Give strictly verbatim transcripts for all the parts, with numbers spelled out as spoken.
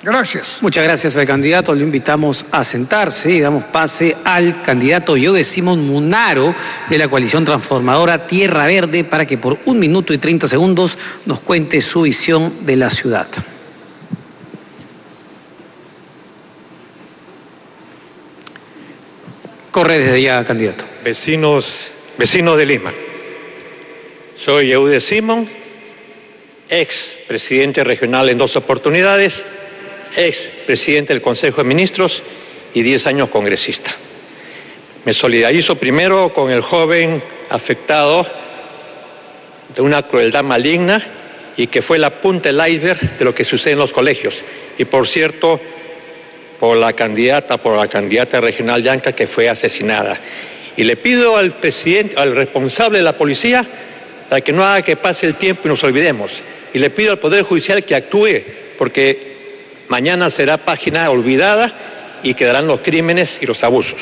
Gracias. Muchas gracias al candidato. Lo invitamos a sentarse y damos pase al candidato Jode Simón Munaro de la coalición transformadora Tierra Verde para que por un minuto y treinta segundos nos cuente su visión de la ciudad. Corre desde ya, candidato. Vecinos, vecinos de Lima. Soy Jode Simón, ex presidente regional en dos oportunidades, ex presidente del Consejo de Ministros y diez años congresista. Me solidarizo primero con el joven afectado de una crueldad maligna y que fue la punta del iceberg de lo que sucede en los colegios. Y por cierto, por la candidata, por la candidata regional Yanka que fue asesinada. Y le pido al presidente, al responsable de la policía, para que no haga que pase el tiempo y nos olvidemos. Y le pido al Poder Judicial que actúe, porque mañana será página olvidada y quedarán los crímenes y los abusos.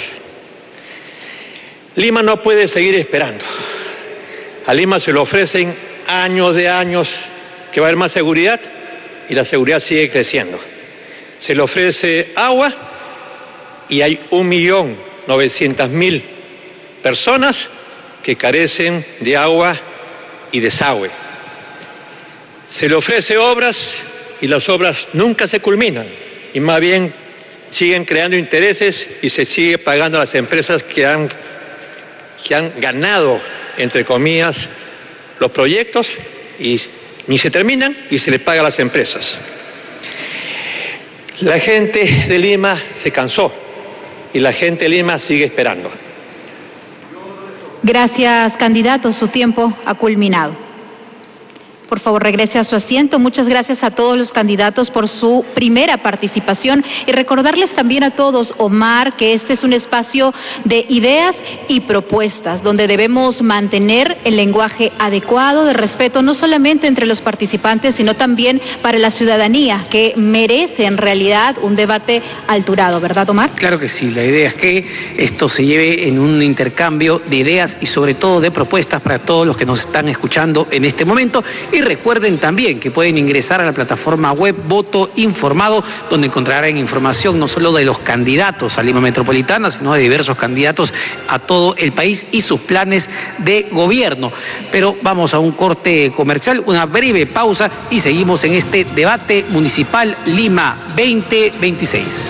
Lima no puede seguir esperando. A Lima se le ofrecen años de años que va a haber más seguridad y la seguridad sigue creciendo. Se le ofrece agua y hay un millón novecientas mil personas que carecen de agua y desagüe. Se le ofrece obras y las obras nunca se culminan y más bien siguen creando intereses y se sigue pagando a las empresas que han, que han ganado, entre comillas, los proyectos y ni se terminan y se le paga a las empresas. La gente de Lima se cansó y la gente de Lima sigue esperando. Gracias, candidato. Su tiempo ha culminado. Por favor, regrese a su asiento. Muchas gracias a todos los candidatos por su primera participación y recordarles también a todos, Omar, que este es un espacio de ideas y propuestas donde debemos mantener el lenguaje adecuado de respeto no solamente entre los participantes, sino también para la ciudadanía que merece en realidad un debate alturado, ¿verdad, Omar? Claro que sí. La idea es que esto se lleve en un intercambio de ideas y sobre todo de propuestas para todos los que nos están escuchando en este momento. Y recuerden también que pueden ingresar a la plataforma web Voto Informado, donde encontrarán información no solo de los candidatos a Lima Metropolitana, sino de diversos candidatos a todo el país y sus planes de gobierno. Pero vamos a un corte comercial, una breve pausa y seguimos en este debate municipal Lima veinte veintiséis.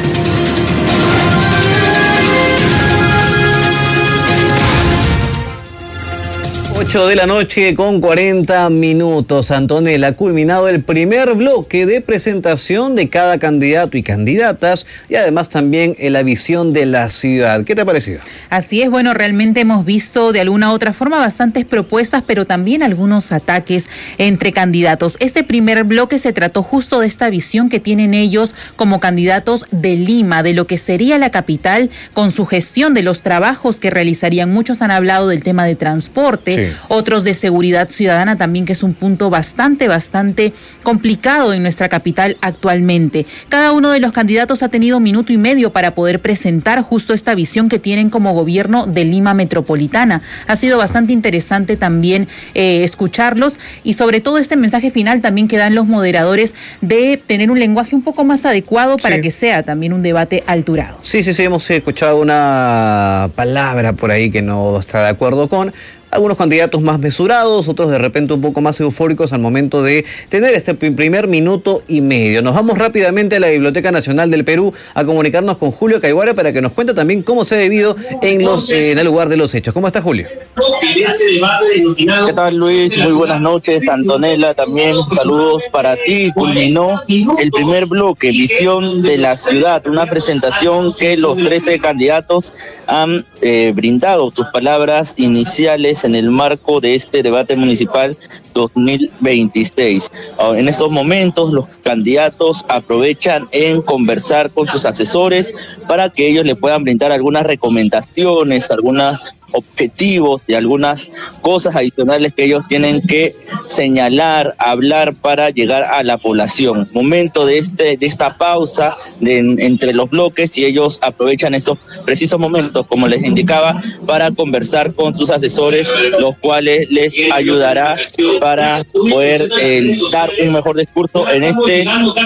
ocho de la noche con cuarenta minutos. Antonella, ha culminado el primer bloque de presentación de cada candidato y candidatas y además también en la visión de la ciudad. ¿Qué te ha parecido? Así es, bueno, realmente hemos visto de alguna u otra forma bastantes propuestas, pero también algunos ataques entre candidatos. Este primer bloque se trató justo de esta visión que tienen ellos como candidatos de Lima, de lo que sería la capital con su gestión de los trabajos que realizarían. Muchos han hablado del tema de transporte. Sí. Otros de seguridad ciudadana también, que es un punto bastante, bastante complicado en nuestra capital actualmente. Cada uno de los candidatos ha tenido minuto y medio para poder presentar justo esta visión que tienen como gobierno de Lima Metropolitana. Ha sido bastante interesante también eh, escucharlos y sobre todo este mensaje final también que dan los moderadores de tener un lenguaje un poco más adecuado para sí. que sea también un debate alturado. Sí, sí, sí, hemos escuchado una palabra por ahí que no está de acuerdo con... Algunos candidatos más mesurados, otros de repente un poco más eufóricos al momento de tener este primer minuto y medio. Nos vamos rápidamente a la Biblioteca Nacional del Perú a comunicarnos con Julio Caiguara para que nos cuente también cómo se ha vivido en, los, eh, en el lugar de los hechos. ¿Cómo está, Julio? ¿Qué tal, Luis? Muy buenas noches. Antonella, también saludos para ti. Culminó el primer bloque, visión de la ciudad, una presentación que los trece candidatos han eh, brindado sus palabras iniciales en el marco de este debate municipal dos mil veintiséis. En estos momentos los candidatos aprovechan en conversar con sus asesores para que ellos le puedan brindar algunas recomendaciones, algunas objetivos y algunas cosas adicionales que ellos tienen que señalar, hablar para llegar a la población. Momento de este de esta pausa de, entre los bloques, y ellos aprovechan estos precisos momentos, como les indicaba, para conversar con sus asesores, los cuales les ayudará para poder eh, dar un mejor discurso en este